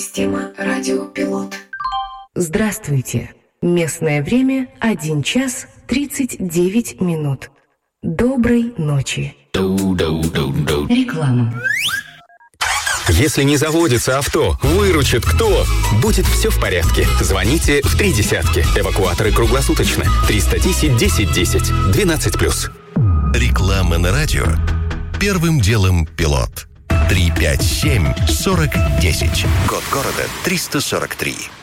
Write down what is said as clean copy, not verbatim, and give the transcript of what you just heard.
Система радиопилот. Здравствуйте. Местное время 1 час 39 минут. Доброй ночи. Реклама. Если не заводится авто, выручит кто? Будет все в порядке. Звоните в 30. Эвакуаторы круглосуточно. 310 10 10 12+. Реклама на радио. Первым делом пилот. 357-40-10. Код города 343.